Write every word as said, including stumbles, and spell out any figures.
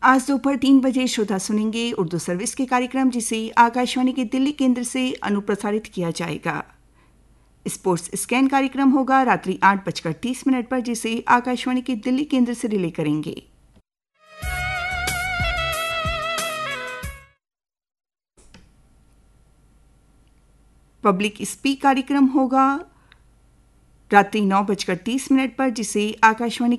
आज दोपहर तीन बजे श्रोता सुनेंगे उर्दू सर्विस के कार्यक्रम, जिसे आकाशवाणी के दिल्ली केंद्र से अनुप्रसारित किया जाएगा। स्पोर्ट्स स्कैन कार्यक्रम होगा रात्रि आठ बजकर तीस मिनट पर, जिसे आकाशवाणी के दिल्ली केंद्र से रिले करेंगे। पब्लिक स्पीक कार्यक्रम होगा रात्रि नौ बजकर तीस मिनट पर, जिसे आकाशवाणी